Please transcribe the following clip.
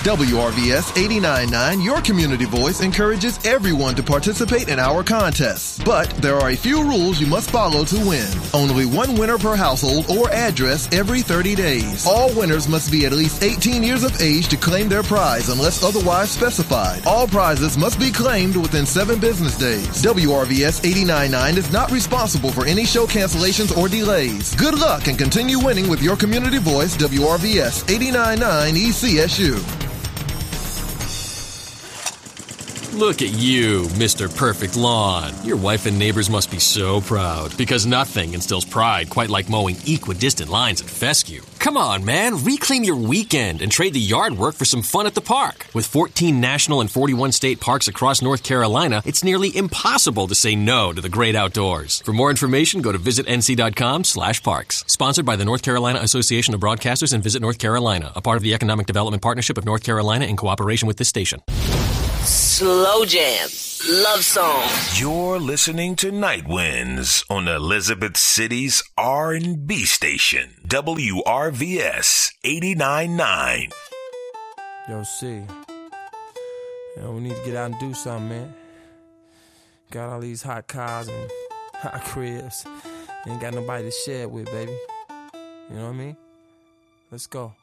WRVS 89.9, your community voice, encourages everyone to participate in our contests. But there are a few rules you must follow to win. Only one winner per household or address every 30 days. All winners must be at least 18 years of age to claim their prize unless otherwise specified. All prizes must be claimed within 7 business days. WRVS 89.9 is not responsible for any show cancellations or delays. Good luck and continue winning with your community voice, WRVS 89.9 ECSU. Look at you, Mr. Perfect Lawn. Your wife and neighbors must be so proud, because nothing instills pride quite like mowing equidistant lines at fescue. Come on, man, reclaim your weekend and trade the yard work for some fun at the park. With 14 national and 41 state parks across North Carolina, it's nearly impossible to say no to the great outdoors. For more information, go to visitnc.com/parks. Sponsored by the North Carolina Association of Broadcasters and Visit North Carolina, a part of the Economic Development Partnership of North Carolina in cooperation with this station. Slow jam. Love song. You're listening to Night Winds on Elizabeth City's R&B station, WRVS 89.9. Yo, C. We need to get out and do something, man. Got all these hot cars and hot cribs. Ain't got nobody to share it with, baby. You know what I mean? Let's go.